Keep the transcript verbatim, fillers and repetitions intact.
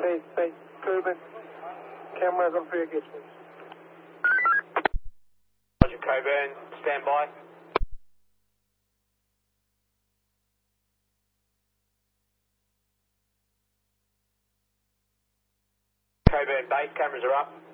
Say, say, Coburn, cameras on for your gauge, please. Roger, Coburn, stand by. Coburn, base cameras are up.